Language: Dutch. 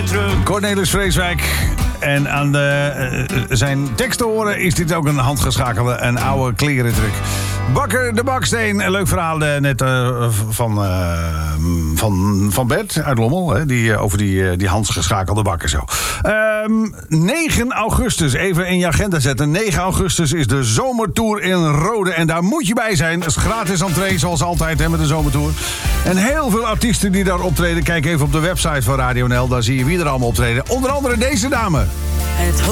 druk. Cornelis Vreeswijk. En aan zijn tekst te horen is dit ook een handgeschakelde en oude klerentruc. Bakker de Baksteen. Een leuk verhaal net van Bert uit Lommel. Hè, over die handgeschakelde bakker zo. 9 augustus, even in je agenda zetten. 9 augustus is de zomertour in Rode. En daar moet je bij zijn. Het is gratis entree, zoals altijd hè, met de zomertour. En heel veel artiesten die daar optreden. Kijk even op de website van Radio NL. Daar zie je wie er allemaal optreden. Onder andere deze dame.